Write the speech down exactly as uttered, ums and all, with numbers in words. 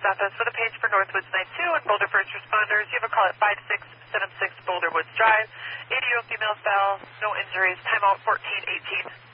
office with a page for Northwoods nine two and Boulder First Responders. You have a call at five six seven six Boulder Woods Drive. eighty-year-old female fell, no injuries, timeout fourteen eighteen.